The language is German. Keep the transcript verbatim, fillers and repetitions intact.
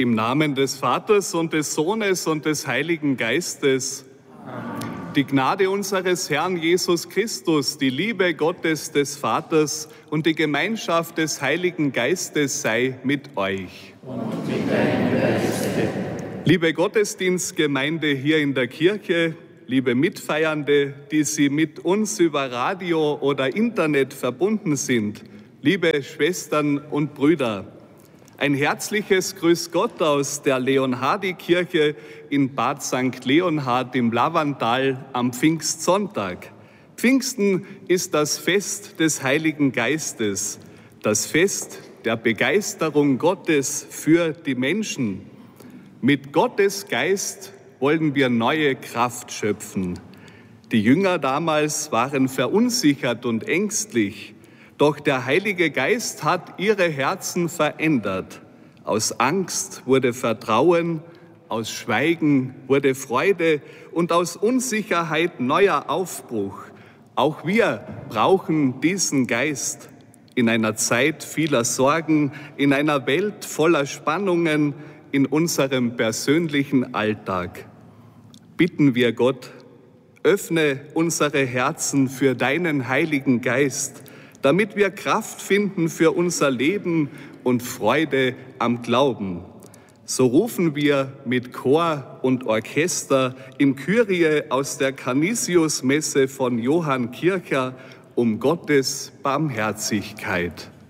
Im Namen des Vaters und des Sohnes und des Heiligen Geistes. Amen. Die Gnade unseres Herrn Jesus Christus, die Liebe Gottes des Vaters und die Gemeinschaft des Heiligen Geistes sei mit euch. Und mit deinem Geiste. Liebe Gottesdienstgemeinde hier in der Kirche, liebe Mitfeiernde, die Sie mit uns über Radio oder Internet verbunden sind, liebe Schwestern und Brüder, ein herzliches Grüß Gott aus der Leonhardikirche in Bad Sankt Leonhard im Lavantal am Pfingstsonntag. Pfingsten ist das Fest des Heiligen Geistes, das Fest der Begeisterung Gottes für die Menschen. Mit Gottes Geist wollen wir neue Kraft schöpfen. Die Jünger damals waren verunsichert und ängstlich. Doch der Heilige Geist hat ihre Herzen verändert. Aus Angst wurde Vertrauen, aus Schweigen wurde Freude und aus Unsicherheit neuer Aufbruch. Auch wir brauchen diesen Geist in einer Zeit vieler Sorgen, in einer Welt voller Spannungen, in unserem persönlichen Alltag. Bitten wir Gott, öffne unsere Herzen für deinen Heiligen Geist, damit wir Kraft finden für unser Leben und Freude am Glauben. So rufen wir mit Chor und Orchester im Kyrie aus der Canisius-Messe von Johann Kircher um Gottes Barmherzigkeit.